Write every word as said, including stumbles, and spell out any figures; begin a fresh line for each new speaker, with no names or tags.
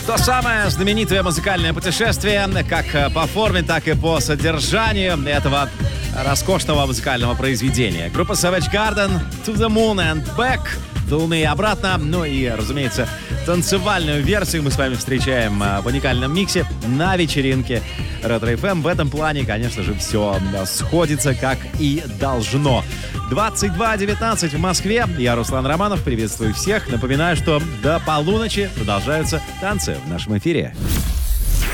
То самое знаменитое музыкальное путешествие, как по форме, так и по содержанию этого роскошного музыкального произведения. Группа Savage Garden, To the Moon and Back, до Луны и обратно. Ну и, разумеется, танцевальную версию мы с вами встречаем в уникальном миксе на вечеринке Ретро эф эм. В этом плане, конечно же, все сходится, как и должно. двадцать два девятнадцать в Москве. Я Руслан Романов. Приветствую всех. Напоминаю, что до полуночи продолжаются танцы в нашем эфире.